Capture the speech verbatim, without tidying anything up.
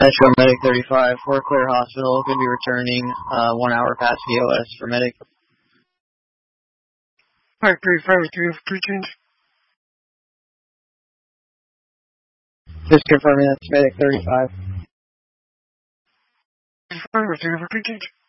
Metro Medic thirty-five, Fort Claire Hospital, could be returning uh, one hour past P O S for Medic. five thirty-five with three for change. Just confirming that's Medic thirty-five. five with three for change.